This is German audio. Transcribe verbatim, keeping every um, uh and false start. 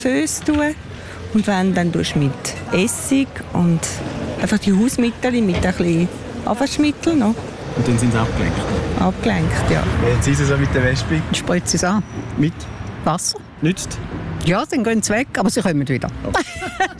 Föß tun. Und wenn, dann tust du mit Essig und einfach die Hausmittel mit ein bisschen Abwaschmittel noch. Und dann sind sie abgelenkt? Abgelenkt, ja. Wie sind sie so mit der Wespe? Ich spritze es an. Mit? Wasser. Nützt? Ja, dann gehen sie weg, aber sie kommen wieder. Okay.